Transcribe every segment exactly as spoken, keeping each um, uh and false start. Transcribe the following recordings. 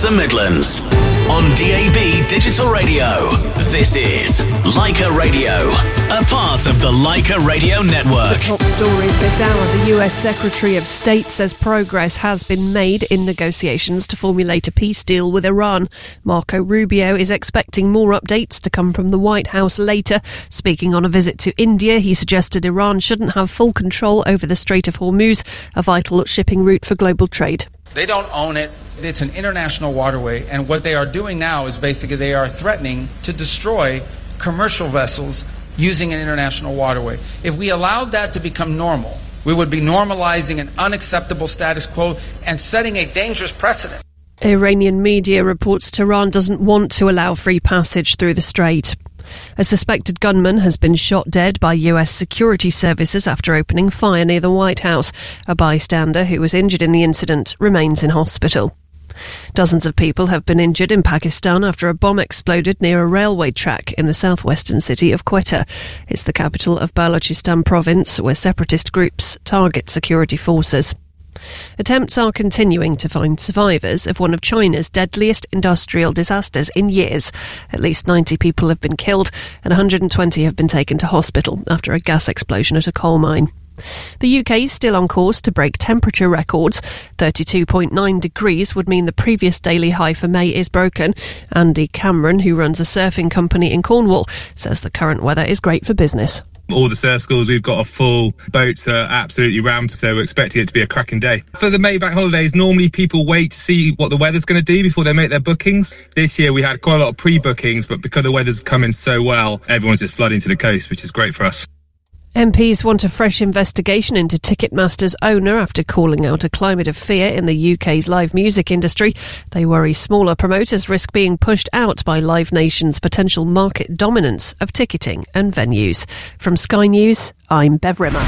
across the Midlands. On D A B Digital Radio, this is Leica Radio, a part of the Leica Radio Network. The top stories this hour. The U S Secretary of State says progress has been made in negotiations to formulate a peace deal with Iran. Marco Rubio is expecting more updates to come from the White House later. Speaking on a visit to India, he suggested Iran shouldn't have full control over the Strait of Hormuz, a vital shipping route for global trade. They don't own it. It's an international waterway, and what they are doing now is basically they are threatening to destroy commercial vessels using an international waterway. If we allowed that to become normal, we would be normalizing an unacceptable status quo and setting a dangerous precedent. Iranian media reports Tehran doesn't want to allow free passage through the strait. A suspected gunman has been shot dead by U S security services after opening fire near the White House. A bystander who was injured in the incident remains in hospital. Dozens of people have been injured in Pakistan after a bomb exploded near a railway track in the southwestern city of Quetta. It's the capital of Balochistan province, where separatist groups target security forces. Attempts are continuing to find survivors of one of China's deadliest industrial disasters in years. At least ninety people have been killed and one hundred twenty have been taken to hospital after a gas explosion at a coal mine. The U K is still on course to break temperature records. thirty-two point nine degrees would mean the previous daily high for May is broken. Andy Cameron, who runs a surfing company in Cornwall, says the current weather is great for business. All the surf schools, we've got a full boats are absolutely rammed, so we're expecting it to be a cracking day. For the May bank holidays, normally people wait to see what the weather's going to do before they make their bookings. This year we had quite a lot of pre-bookings, but because the weather's coming so well, everyone's just flooding to the coast, which is great for us. M Ps want a fresh investigation into Ticketmaster's owner after calling out a climate of fear in the U K's live music industry. They worry smaller promoters risk being pushed out by Live Nation's potential market dominance of ticketing and venues. From Sky News, I'm Bev Rimmer.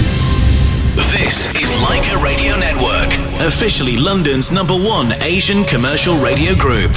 This is Leica Radio Network, officially London's number one Asian commercial radio group.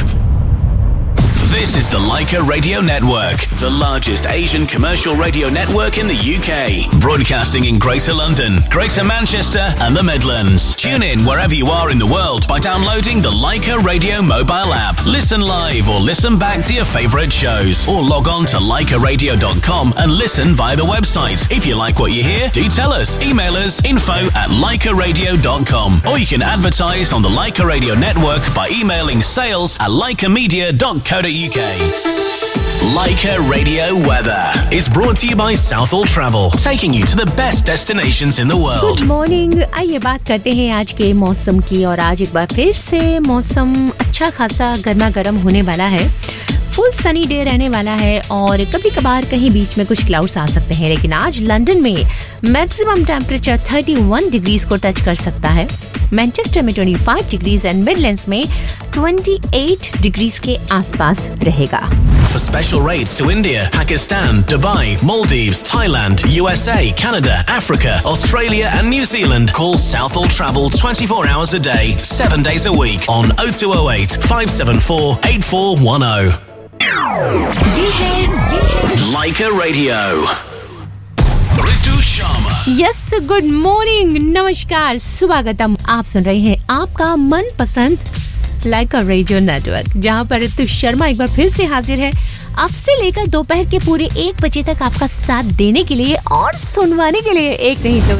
This is the Leica Radio Network, the largest Asian commercial radio network in the U K, broadcasting in Greater London, Greater Manchester and the Midlands. Tune in wherever you are in the world by downloading the Leica Radio mobile app. Listen live or listen back to your favourite shows, or log on to leica radio dot com and listen via the website. If you like what you hear, do tell us. Email us info at leica radio dot com, or you can advertise on the Leica Radio Network by emailing sales at leica media dot co dot uk. U K. Leica Radio Weather is brought to you by Southall Travel, taking you to the best destinations in the world. Good morning. आइए बात करते हैं आज के मौसम की, और आज एक बार फिर से मौसम अच्छा खासा गर्मा गर्म होने वाला है. फुल सनी डे रहने वाला है, और कभी कभार कहीं बीच में कुछ क्लाउड्स आ सकते हैं, लेकिन आज लंदन में मैक्सिमम टेम्परेचर इकतीस डिग्रीज को टच कर सकता है. मैनचेस्टर में पच्चीस डिग्रीज एंड मिडलैंड्स में अट्ठाईस डिग्रीज के आसपास रहेगा. For special rates to India, Pakistan, Dubai, Maldives, Thailand, U S A, Canada, Africa, Australia and New Zealand, call Southall Travel twenty-four hours a day, seven days a week on oh two oh eight, five seven four, eight four one oh. ये है, ये है Leica Radio. Ritu Sharma. Yes, good morning, नमस्कार, स्वागतम. आप सुन रहे हैं आपका मनपसंद लाइका रेडियो नेटवर्क, जहां पर ऋतु शर्मा एक बार फिर से हाजिर है, अब से लेकर दोपहर के पूरे एक बजे तक आपका साथ देने के लिए और सुनवाने के लिए. एक नहीं तो